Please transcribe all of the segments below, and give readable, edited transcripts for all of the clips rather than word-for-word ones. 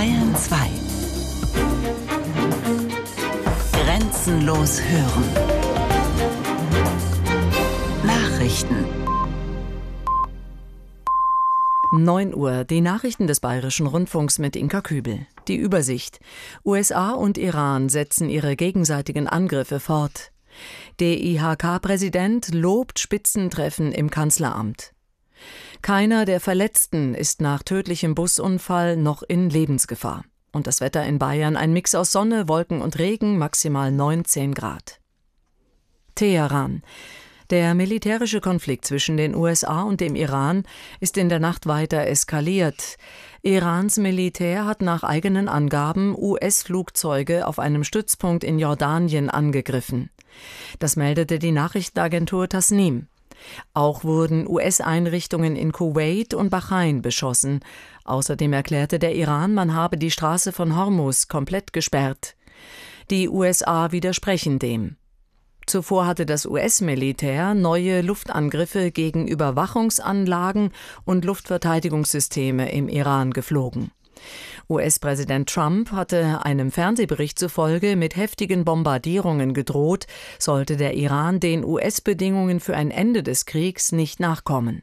Bayern 2. Grenzenlos hören. Nachrichten. 9 Uhr, die Nachrichten des Bayerischen Rundfunks mit Inka Kübel. Die Übersicht. USA und Iran setzen ihre gegenseitigen Angriffe fort. DIHK-Präsident lobt Spitzentreffen im Kanzleramt. Keiner der Verletzten ist nach tödlichem Busunfall noch in Lebensgefahr. Und das Wetter in Bayern ein Mix aus Sonne, Wolken und Regen, maximal 19 Grad. Teheran. Der militärische Konflikt zwischen den USA und dem Iran ist in der Nacht weiter eskaliert. Irans Militär hat nach eigenen Angaben US-Flugzeuge auf einem Stützpunkt in Jordanien angegriffen. Das meldete die Nachrichtenagentur Tasnim. Auch wurden US-Einrichtungen in Kuwait und Bahrain beschossen. Außerdem erklärte der Iran, man habe die Straße von Hormuz komplett gesperrt. Die USA widersprechen dem. Zuvor hatte das US-Militär neue Luftangriffe gegen Überwachungsanlagen und Luftverteidigungssysteme im Iran geflogen. US-Präsident Trump hatte einem Fernsehbericht zufolge mit heftigen Bombardierungen gedroht, sollte der Iran den US-Bedingungen für ein Ende des Kriegs nicht nachkommen.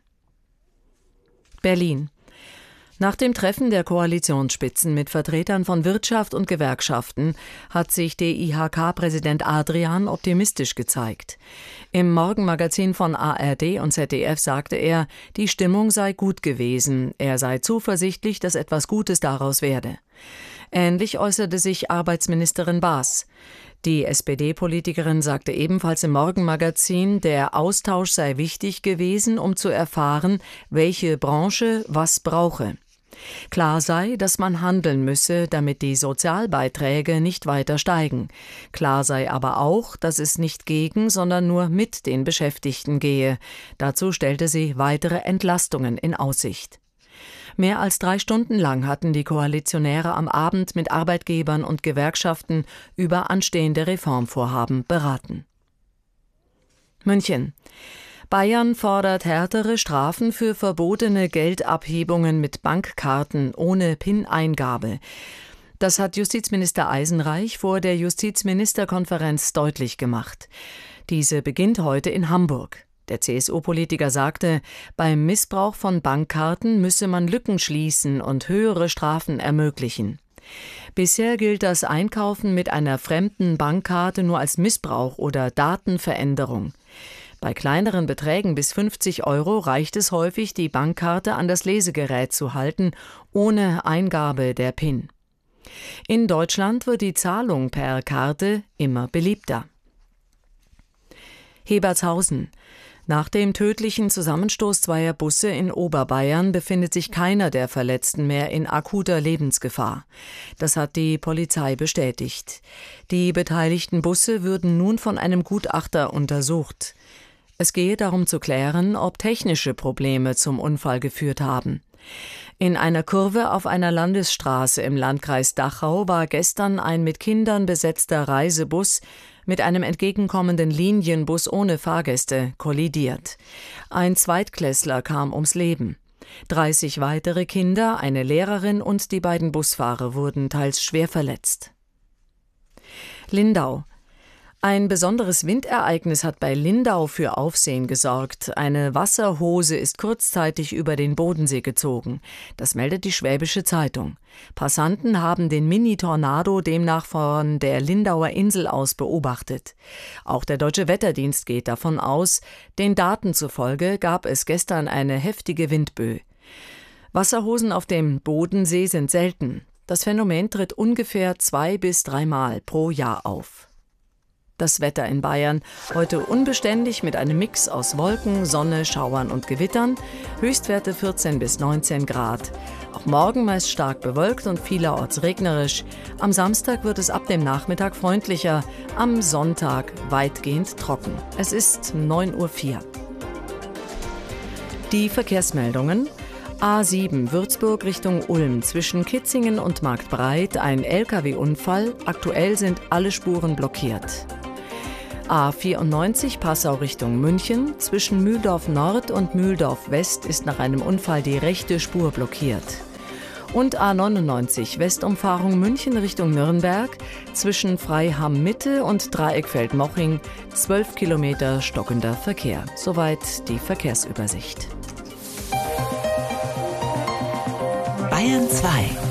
Berlin. Nach dem Treffen der Koalitionsspitzen mit Vertretern von Wirtschaft und Gewerkschaften hat sich DIHK-Präsident Adrian optimistisch gezeigt. Im Morgenmagazin von ARD und ZDF sagte er, die Stimmung sei gut gewesen, er sei zuversichtlich, dass etwas Gutes daraus werde. Ähnlich äußerte sich Arbeitsministerin Baas. Die SPD-Politikerin sagte ebenfalls im Morgenmagazin, der Austausch sei wichtig gewesen, um zu erfahren, welche Branche was brauche. Klar sei, dass man handeln müsse, damit die Sozialbeiträge nicht weiter steigen. Klar sei aber auch, dass es nicht gegen, sondern nur mit den Beschäftigten gehe. Dazu stellte sie weitere Entlastungen in Aussicht. Mehr als 3 Stunden lang hatten die Koalitionäre am Abend mit Arbeitgebern und Gewerkschaften über anstehende Reformvorhaben beraten. München. Bayern fordert härtere Strafen für verbotene Geldabhebungen mit Bankkarten ohne PIN-Eingabe. Das hat Justizminister Eisenreich vor der Justizministerkonferenz deutlich gemacht. Diese beginnt heute in Hamburg. Der CSU-Politiker sagte, beim Missbrauch von Bankkarten müsse man Lücken schließen und höhere Strafen ermöglichen. Bisher gilt das Einkaufen mit einer fremden Bankkarte nur als Missbrauch oder Datenveränderung. Bei kleineren Beträgen bis 50 € reicht es häufig, die Bankkarte an das Lesegerät zu halten, ohne Eingabe der PIN. In Deutschland wird die Zahlung per Karte immer beliebter. Hebertshausen. Nach dem tödlichen Zusammenstoß zweier Busse in Oberbayern befindet sich keiner der Verletzten mehr in akuter Lebensgefahr. Das hat die Polizei bestätigt. Die beteiligten Busse würden nun von einem Gutachter untersucht. Es gehe darum zu klären, ob technische Probleme zum Unfall geführt haben. In einer Kurve auf einer Landesstraße im Landkreis Dachau war gestern ein mit Kindern besetzter Reisebus mit einem entgegenkommenden Linienbus ohne Fahrgäste kollidiert. Ein Zweitklässler kam ums Leben. 30 weitere Kinder, eine Lehrerin und die beiden Busfahrer wurden teils schwer verletzt. Lindau. Ein besonderes Windereignis hat bei Lindau für Aufsehen gesorgt. Eine Wasserhose ist kurzzeitig über den Bodensee gezogen. Das meldet die Schwäbische Zeitung. Passanten haben den Mini-Tornado demnach von der Lindauer Insel aus beobachtet. Auch der Deutsche Wetterdienst geht davon aus. Den Daten zufolge gab es gestern eine heftige Windböe. Wasserhosen auf dem Bodensee sind selten. Das Phänomen tritt ungefähr 2 bis 3 Mal pro Jahr auf. Das Wetter in Bayern heute unbeständig mit einem Mix aus Wolken, Sonne, Schauern und Gewittern, Höchstwerte 14 bis 19 Grad. Auch morgen meist stark bewölkt und vielerorts regnerisch. Am Samstag wird es ab dem Nachmittag freundlicher, am Sonntag weitgehend trocken. Es ist 9:04 Uhr. Die Verkehrsmeldungen. A7 Würzburg Richtung Ulm zwischen Kitzingen und Marktbreit ein Lkw-Unfall. Aktuell sind alle Spuren blockiert. A94 Passau Richtung München. Zwischen Mühldorf Nord und Mühldorf West ist nach einem Unfall die rechte Spur blockiert. Und A99 Westumfahrung München Richtung Nürnberg zwischen Freiham Mitte und Dreieckfeld-Moching 12 Kilometer stockender Verkehr. Soweit die Verkehrsübersicht. Bayern 2.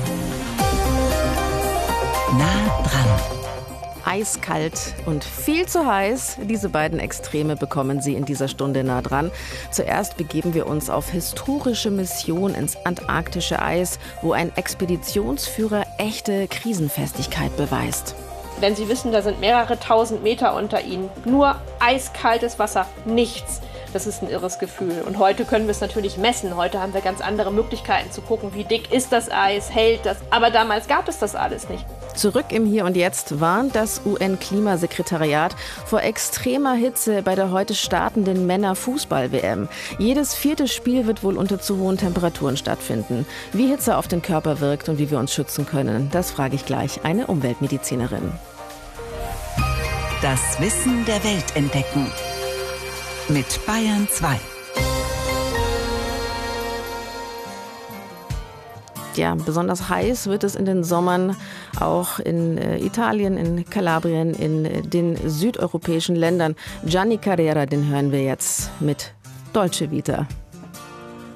Nah dran. Eiskalt und viel zu heiß. Diese beiden Extreme bekommen Sie in dieser Stunde nah dran. Zuerst begeben wir uns auf historische Mission ins antarktische Eis, wo ein Expeditionsführer echte Krisenfestigkeit beweist. Wenn Sie wissen, da sind mehrere tausend Meter unter Ihnen, nur eiskaltes Wasser, nichts. Das ist ein irres Gefühl. Und heute können wir es natürlich messen. Heute haben wir ganz andere Möglichkeiten zu gucken, wie dick ist das Eis, hält das. Aber damals gab es das alles nicht. Zurück im Hier und Jetzt warnt das UN-Klimasekretariat vor extremer Hitze bei der heute startenden Männer-Fußball-WM. Jedes 4. Spiel wird wohl unter zu hohen Temperaturen stattfinden. Wie Hitze auf den Körper wirkt und wie wir uns schützen können, das frage ich gleich eine Umweltmedizinerin. Das Wissen der Welt entdecken. Mit Bayern 2. Ja, besonders heiß wird es in den Sommern auch in Italien, in Kalabrien, in den südeuropäischen Ländern. Gianni Carrera, den hören wir jetzt mit Dolce Vita.